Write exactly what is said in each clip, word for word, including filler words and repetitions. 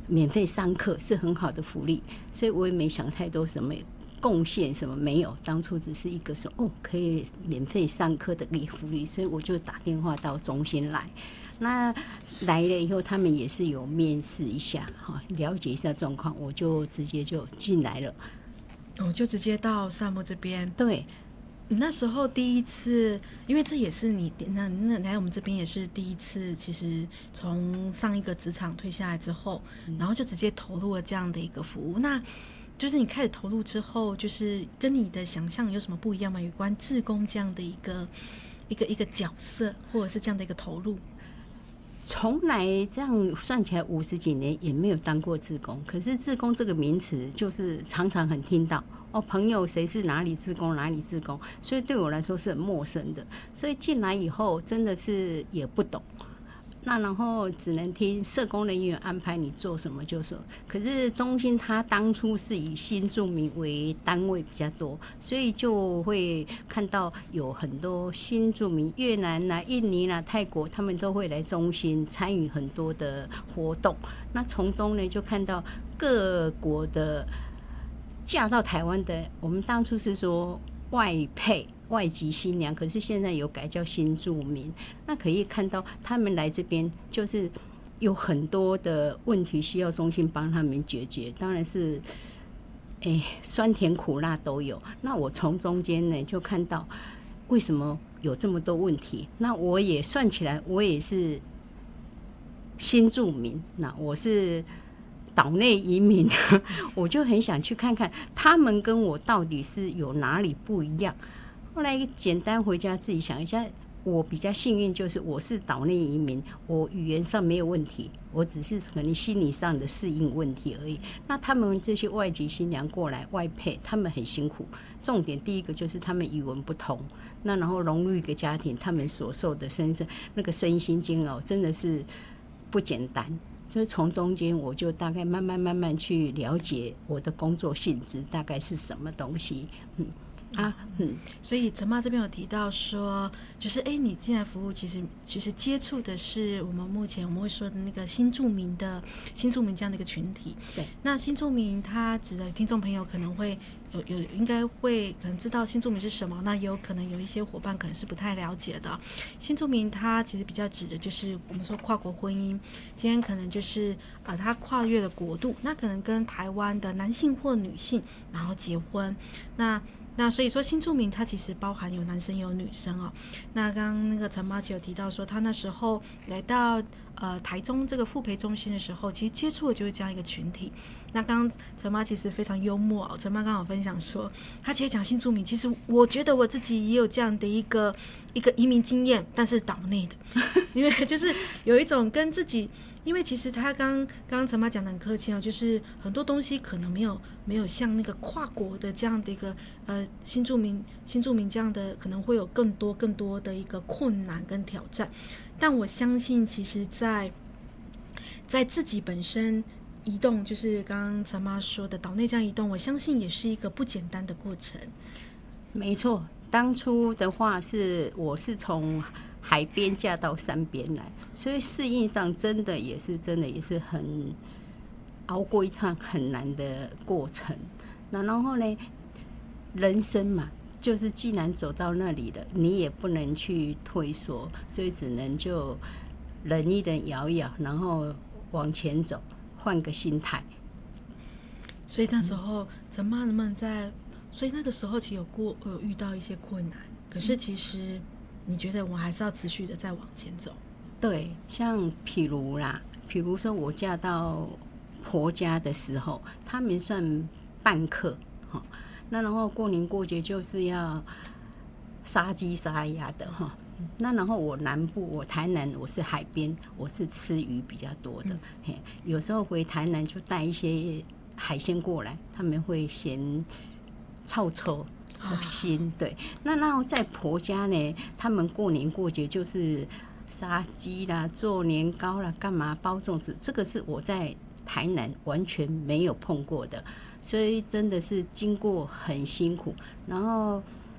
免费上课是很好的福利，所以我也没想太多什么贡献什么没有，当初只是一个说哦可以免费上课的一个福利，所以我就打电话到中心来。那来了以后，他们也是有面试一下哈，了解一下状况，我就直接就进来了。 我、哦、就直接到萨摩这边。 对， 你那时候第一次，因为这也是你那那来我们这边也是第一次，其实从上一个职场退下来之后，嗯、然后就直接投入了这样的一个服务。那就是你开始投入之后，就是跟你的想象有什么不一样吗？有关志工这样的一个一个一个角色，或者是这样的一个投入？ 从来这样算起来五十几年也没有当过志工，可是志工这个名词就是常常很听到哦，朋友谁是哪里志工哪里志工，所以对我来说是很陌生的，所以进来以后真的是也不懂。那然后只能听社工人员安排你做什么就说，可是中心它当初是以新住民为单位比较多，所以就会看到有很多新住民，越南啦、印尼啦、泰国，他们都会来中心参与很多的活动。那从中呢，就看到各国的嫁到台湾的，我们当初是说外配。外籍新娘，可是现在有改叫新住民，那可以看到他们来这边就是有很多的问题需要中心帮他们解决，当然是，哎，酸甜苦辣都有。那我从中间呢就看到为什么有这么多问题，那我也算起来，我也是新住民，那我是岛内移民，我就很想去看看他们跟我到底是有哪里不一样。后来简单回家自己想一下，我比较幸运，就是我是岛内移民，我语言上没有问题，我只是可能心理上的适应问题而已。那他们这些外籍新娘过来外配，他们很辛苦。重点第一个就是他们语文不通，那然后融入一个家庭，他们所受的身身那个身心煎熬真的是不简单。所以从中间我就大概慢慢慢慢去了解我的工作性质大概是什么东西，嗯。啊，嗯， 所以陈妈这边有提到说，就是哎，你进来服务，其实其实接触的是我们目前我们会说的那个新住民的新住民这样的一个群体。 对， 那新住民他指的听众朋友可能会有有应该会可能知道新住民是什么，那也有可能有一些伙伴可能是不太了解的。新住民他其实比较指的就是我们说跨国婚姻，今天可能就是啊、呃，他跨越了国度，那可能跟台湾的男性或女性然后结婚，那。那所以说新住民它其实包含有男生有女生哦。那刚刚那个陈妈其有提到说，他那时候来到呃台中这个复培中心的时候，其实接触的就是这样一个群体。那刚刚陈妈其实非常幽默哦，陈妈刚好分享说，她其实讲新住民，其实我觉得我自己也有这样的一个一个移民经验，但是岛内的，因为就是有一种跟自己。因为其实他刚刚刚陈妈讲的很客气哦，就是很多东西可能没有没有像那个跨国的这样的一个呃新住民新住民这样的，可能会有更多更多的一个困难跟挑战。但我相信，其实在在自己本身移动，就是刚刚陈妈说的岛内这样移动，我相信也是一个不简单的过程。 没错，当初的话是我是从海边嫁到山边来，所以适应上真的也是真的也是很熬过一场很难的过程。那然后呢，人生嘛，就是既然走到那里了，你也不能去退缩，所以只能就忍一忍，咬一咬，然后往前走，换个心态。 所以那时候陈妈能不能在？所以那个时候其实有过有遇到一些困难，可是其实。你觉得我还是要持续的再往前走？ 对，像譬如啦，譬如说我嫁到婆家的时候，他们算半客，那然后过年过节就是要杀鸡杀鸭的哈。那然后我南部，我台南，我是海边，我是吃鱼比较多的。嗯、有时候回台南就带一些海鲜过来，他们会嫌臭臭。好新对，那然后在婆家呢，他们过年过节就是杀鸡啦、做年糕啦、干嘛包粽子，这个是我在台南完全没有碰过的，所以真的是经过很辛苦。然后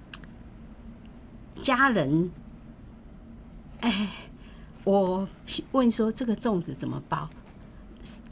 家人，哎，我问说这个粽子怎么包？